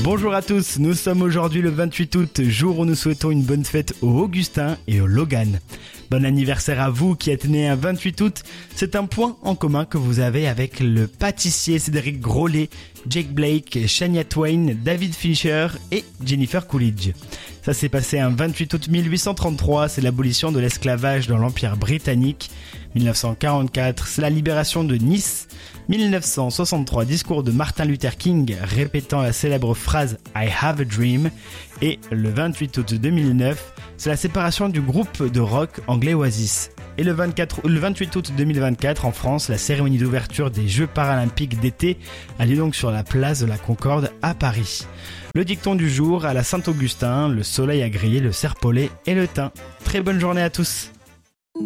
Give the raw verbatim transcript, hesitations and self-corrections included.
Bonjour à tous, nous sommes aujourd'hui le vingt-huit août, jour où nous souhaitons une bonne fête aux Augustins et aux Logan. Bon anniversaire à vous qui êtes né un vingt-huit août, c'est un point en commun que vous avez avec le pâtissier Cédric Grolet, Jake Blake, Shania Twain, David Fincher et Jennifer Coolidge. Ça s'est passé un vingt-huit août mille huit cent trente-trois, c'est l'abolition de l'esclavage dans l'Empire britannique. mille neuf cent quarante-quatre, c'est la libération de Nice. mille neuf cent soixante-trois, discours de Martin Luther King répétant la célèbre phrase « I have a dream ». Et le vingt-huit août deux mille neuf, c'est la séparation du groupe de rock anglais Oasis. Et le, vingt-quatre, le vingt-huit août deux mille vingt-quatre, en France, la cérémonie d'ouverture des Jeux paralympiques d'été a lieu donc sur la place de la Concorde à Paris. Le dicton du jour, à la Saint-Augustin, le soleil a grillé le serpolet et le thym. Très bonne journée à tous.